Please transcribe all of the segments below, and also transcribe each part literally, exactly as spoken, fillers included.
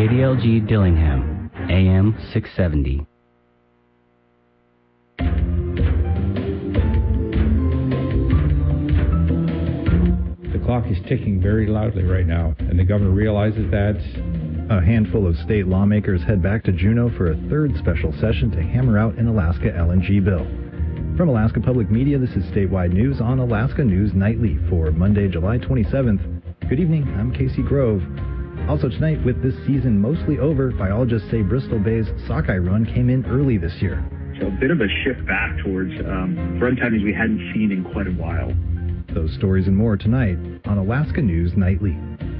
K D L G Dillingham, A M six seventy. The clock is ticking very loudly right now, and the governor realizes that. A handful of state lawmakers head back to Juneau for a third special session to hammer out an Alaska L N G bill. From Alaska Public Media, this is Statewide News on Alaska News Nightly for Monday, July twenty-seventh. Good evening, I'm Casey Grove. Also tonight, with this season mostly over, biologists say Bristol Bay's sockeye run came in early this year. So a bit of a shift back towards um, run timings we hadn't seen in quite a while. Those stories and more tonight on Alaska News Nightly.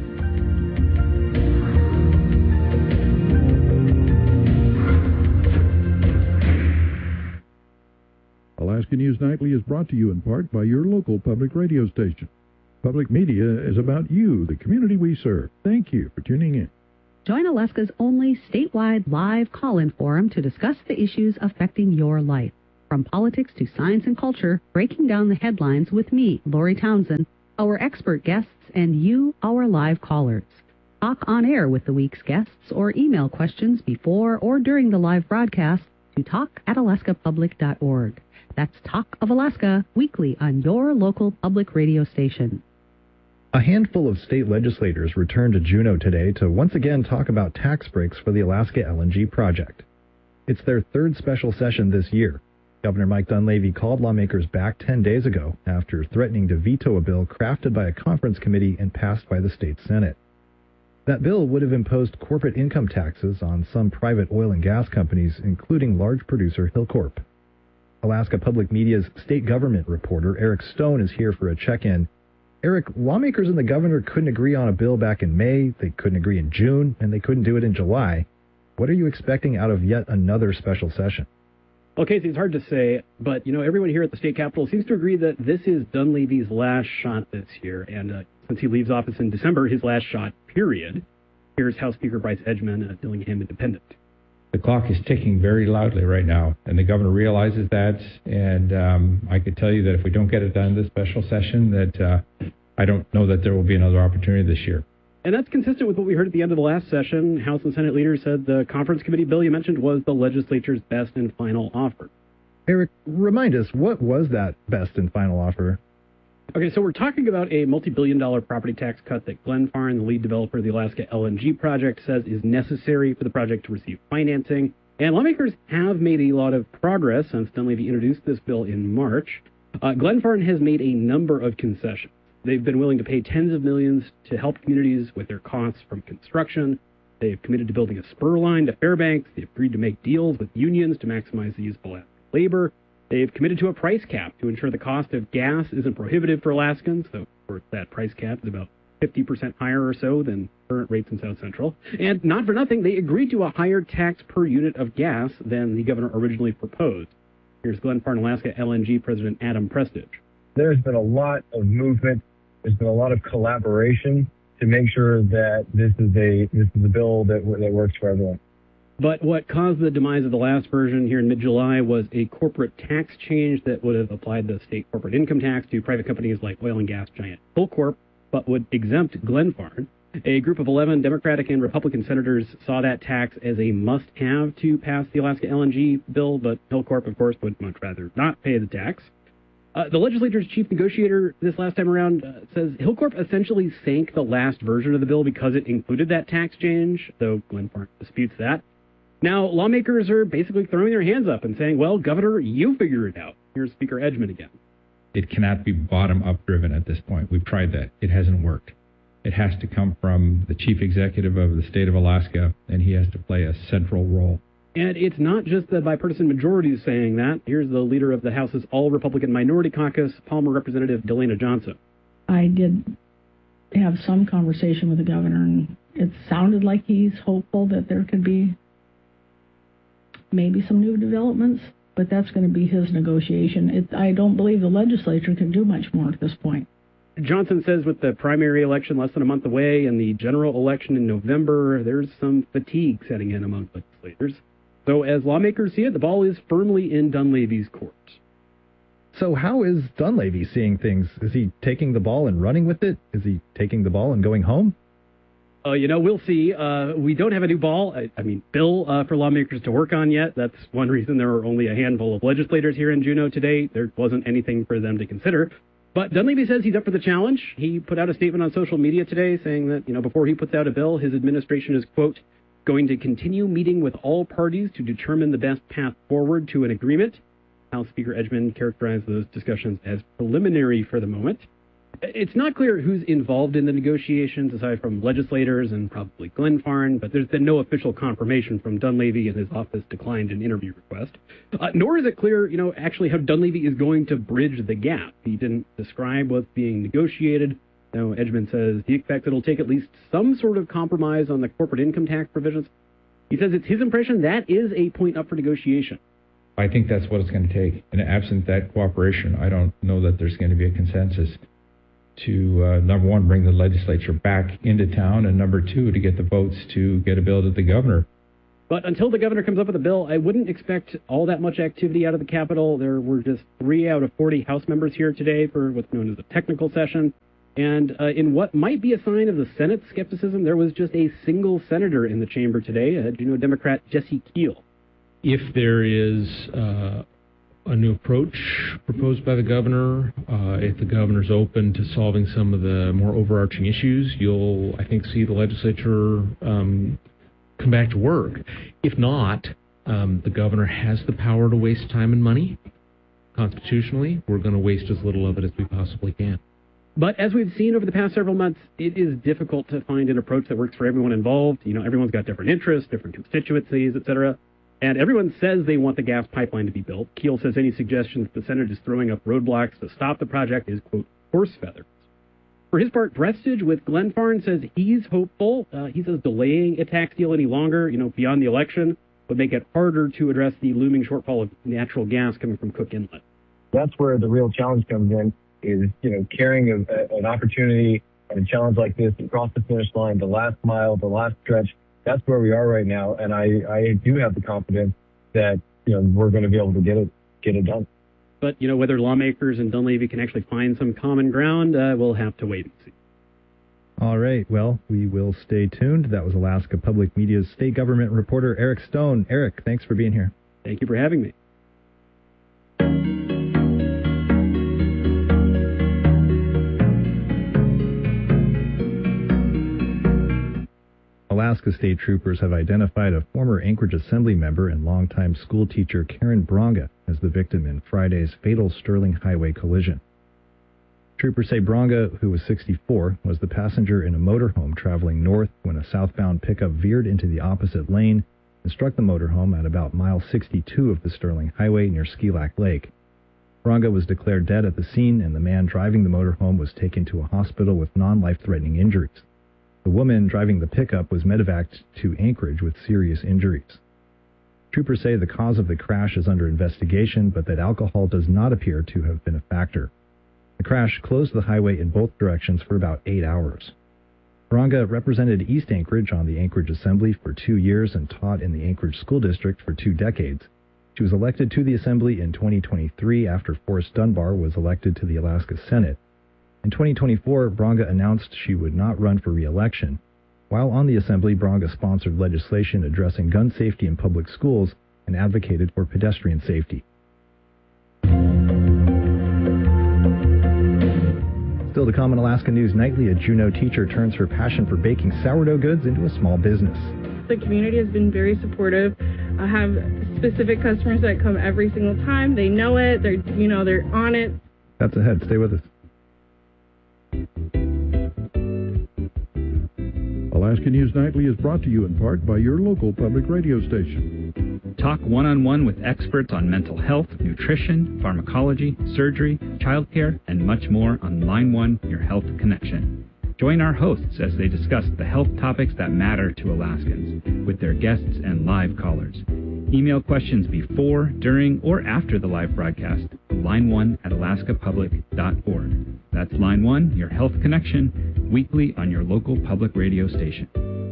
Alaska News Nightly is brought to you in part by your local public radio station. Public media is about you, the community we serve. Thank you for tuning in. Join Alaska's only statewide live call-in forum to discuss the issues affecting your life. From politics to science and culture, breaking down the headlines with me, Lori Townsend, our expert guests, and you, our live callers. Talk on air with the week's guests or email questions before or during the live broadcast to talk at alaska public dot org. That's Talk of Alaska, weekly on your local public radio station. A handful of state legislators returned to Juneau today to once again talk about tax breaks for the Alaska L N G project. It's their third special session this year. Governor Mike Dunleavy called lawmakers back ten days ago after threatening to veto a bill crafted by a conference committee and passed by the state Senate. That bill would have imposed corporate income taxes on some private oil and gas companies, including large producer Hilcorp. Alaska Public Media's state government reporter Eric Stone is here for a check-in. Eric, lawmakers and the governor couldn't agree on a bill back in May, they couldn't agree in June, and they couldn't do it in July. What are you expecting out of yet another special session? Well, Casey, it's hard to say, but, you know, everyone here at the state capitol seems to agree that this is Dunleavy's last shot this year, and uh, since he leaves office in December, his last shot, period. Here's House Speaker Bryce Edgman, a Dillingham Independent. The clock is ticking very loudly right now, and the governor realizes that, and um, I could tell you that if we don't get it done this special session, that uh, I don't know that there will be another opportunity this year. And that's consistent with what we heard at the end of the last session. House and Senate leaders said the conference committee bill you mentioned was the legislature's best and final offer. Eric, remind us, what was that best and final offer? Okay, so we're talking about a multi-billion dollar property tax cut that Glenfarne, the lead developer of the Alaska L N G project, says is necessary for the project to receive financing. And lawmakers have made a lot of progress since Dunleavy introduced this bill in March. Uh, Glenfarne has made a number of concessions. They've been willing to pay tens of millions to help communities with their costs from construction. They've committed to building a spur line to Fairbanks. They've agreed to make deals with unions to maximize the use of Alaska labor. They've committed to a price cap to ensure the cost of gas isn't prohibitive for Alaskans, though, of course, that price cap is about fifty percent higher or so than current rates in South Central. And not for nothing, they agreed to a higher tax per unit of gas than the governor originally proposed. Here's Glenfarne Alaska L N G President Adam Prestige. There's been a lot of movement. There's been a lot of collaboration to make sure that this is a this is a bill that that works for everyone. But what caused the demise of the last version here in mid-July was a corporate tax change that would have applied the state corporate income tax to private companies like oil and gas giant Hilcorp, but would exempt Glenfarne. A group of eleven Democratic and Republican senators saw that tax as a must-have to pass the Alaska L N G bill, but Hilcorp, of course, would much rather not pay the tax. Uh, the legislature's chief negotiator this last time around uh, says Hilcorp essentially sank the last version of the bill because it included that tax change, though Glenfarne disputes that. Now, lawmakers are basically throwing their hands up and saying, well, Governor, you figure it out. Here's Speaker Edgman again. It cannot be bottom-up driven at this point. We've tried that. It hasn't worked. It has to come from the chief executive of the state of Alaska, and he has to play a central role. And it's not just the bipartisan majority saying that. Here's the leader of the House's all-Republican minority caucus, Palmer Representative Delana Johnson. I did have some conversation with the governor, and it sounded like he's hopeful that there could be maybe some new developments, but that's going to be his negotiation. It, I don't believe the legislature can do much more at this point. Johnson says with the primary election less than a month away and the general election in November, there's some fatigue setting in among legislators. So as lawmakers see it, the ball is firmly in Dunleavy's court. So how is Dunleavy seeing things? Is he taking the ball and running with it? Is he taking the ball and going home? Uh, you know, we'll see. Uh, we don't have a new ball, I, I mean, bill uh, for lawmakers to work on yet. That's one reason there are only a handful of legislators here in Juneau today. There wasn't anything for them to consider. But Dunleavy says he's up for the challenge. He put out a statement on social media today saying that, you know, before he puts out a bill, his administration is, quote, going to continue meeting with all parties to determine the best path forward to an agreement. House Speaker Edgman characterized those discussions as preliminary for the moment. It's not clear who's involved in the negotiations, aside from legislators and probably Glenfarne, but there's been no official confirmation from Dunleavy, and his office declined an interview request. Uh, nor is it clear, you know, actually how Dunleavy is going to bridge the gap. He didn't describe what's being negotiated. Now, Edgman says he expects it'll take at least some sort of compromise on the corporate income tax provisions. He says it's his impression that is a point up for negotiation. I think that's what it's going to take. And absent that cooperation, I don't know that there's going to be a consensus to, uh, number one, bring the legislature back into town, and number two, to get the votes to get a bill to the governor. But until the governor comes up with a bill, I wouldn't expect all that much activity out of the Capitol. There were just three out of forty House members here today for what's known as a technical session. And uh, in what might be a sign of the Senate's skepticism, there was just a single senator in the chamber today, uh, Juneau Democrat Jesse Keel. If there is uh, a new approach proposed by the governor, uh, if the governor's open to solving some of the more overarching issues, you'll, I think, see the legislature um, come back to work. If not, um, the governor has the power to waste time and money. Constitutionally, we're going to waste as little of it as we possibly can. But as we've seen over the past several months, it is difficult to find an approach that works for everyone involved. You know, everyone's got different interests, different constituencies, et cetera. And everyone says they want the gas pipeline to be built. Keel says any suggestion that the Senate is throwing up roadblocks to stop the project is, quote, horse feathers. For his part, Brestage with Glenfarne says he's hopeful. Uh, he says delaying a tax deal any longer, you know, beyond the election, would make it harder to address the looming shortfall of natural gas coming from Cook Inlet. That's where the real challenge comes in, is, you know, carrying a, a, an opportunity and a challenge like this across the finish line, the last mile, the last stretch. That's where we are right now, and I, I do have the confidence that, you know, we're going to be able to get it get it done. But, you know, whether lawmakers and Dunleavy can actually find some common ground, uh, we'll have to wait and see. All right. Well, we will stay tuned. That was Alaska Public Media's state government reporter, Eric Stone. Eric, thanks for being here. Thank you for having me. Alaska State Troopers have identified a former Anchorage Assembly member and longtime school teacher Karen Bronga as the victim in Friday's fatal Sterling Highway collision. Troopers say Bronga, who was sixty-four, was the passenger in a motorhome traveling north when a southbound pickup veered into the opposite lane and struck the motorhome at about mile sixty-two of the Sterling Highway near Ski Lac Lake. Bronga was declared dead at the scene, and the man driving the motorhome was taken to a hospital with non-life-threatening injuries. The woman driving the pickup was medevaced to Anchorage with serious injuries. Troopers say the cause of the crash is under investigation, but that alcohol does not appear to have been a factor. The crash closed the highway in both directions for about eight hours. Bronga represented East Anchorage on the Anchorage Assembly for two years and taught in the Anchorage School District for two decades. She was elected to the Assembly in twenty twenty-three after Forrest Dunbar was elected to the Alaska Senate. In twenty twenty-four, Bronga announced she would not run for re-election. While on the Assembly, Bronga sponsored legislation addressing gun safety in public schools and advocated for pedestrian safety. Still to come on Alaska News Nightly, a Juneau teacher turns her passion for baking sourdough goods into a small business. The community has been very supportive. I have specific customers that come every single time. They know it. They're, you know, they're on it. That's ahead. Stay with us. Alaska News Nightly is brought to you in part by your local public radio station. Talk one-on-one with experts on mental health, nutrition, pharmacology, surgery, childcare, and much more on Line one, Your Health Connection. Join our hosts as they discuss the health topics that matter to Alaskans with their guests and live callers. Email questions before, during, or after the live broadcast. line one at alaska public dot org. That's Line one, Your Health Connection, weekly on your local public radio station.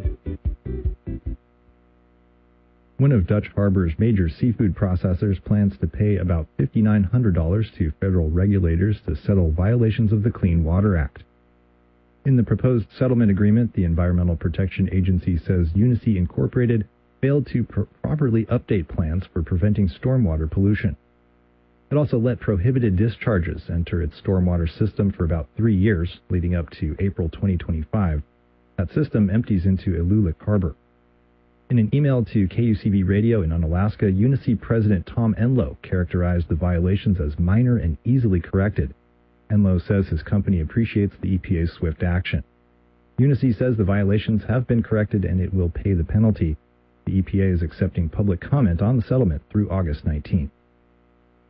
One of Dutch Harbor's major seafood processors plans to pay about five thousand nine hundred dollars to federal regulators to settle violations of the Clean Water Act. In the proposed settlement agreement, the Environmental Protection Agency says Unisea Incorporated failed to pr- properly update plans for preventing stormwater pollution. It also let prohibited discharges enter its stormwater system for about three years, leading up to April twenty twenty-five. That system empties into Ilulik Harbor. In an email to K U C B Radio in Unalaska, Unisea President Tom Enlow characterized the violations as minor and easily corrected. Enlow says his company appreciates the E P A's swift action. Unisea says the violations have been corrected and it will pay the penalty. The E P A is accepting public comment on the settlement through August nineteenth.